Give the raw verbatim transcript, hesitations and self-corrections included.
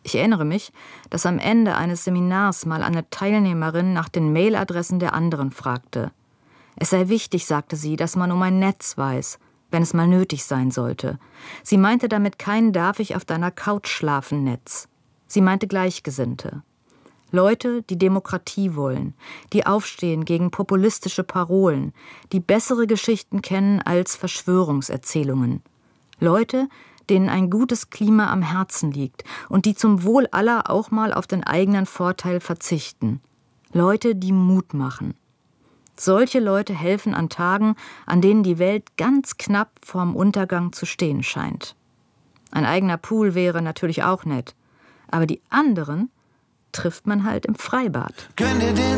Ich erinnere mich, dass am Ende eines Seminars mal eine Teilnehmerin nach den Mailadressen der anderen fragte. Es sei wichtig, sagte sie, dass man um ein Netz weiß, wenn es mal nötig sein sollte. Sie meinte damit kein „Darf ich auf deiner Couch schlafen" Netz. Sie meinte Gleichgesinnte. Leute, die Demokratie wollen, die aufstehen gegen populistische Parolen, die bessere Geschichten kennen als Verschwörungserzählungen. Leute, denen ein gutes Klima am Herzen liegt und die zum Wohl aller auch mal auf den eigenen Vorteil verzichten. Leute, die Mut machen. Solche Leute helfen an Tagen, an denen die Welt ganz knapp vorm Untergang zu stehen scheint. Ein eigener Pool wäre natürlich auch nett, aber die anderen trifft man halt im Freibad. Gönn dir den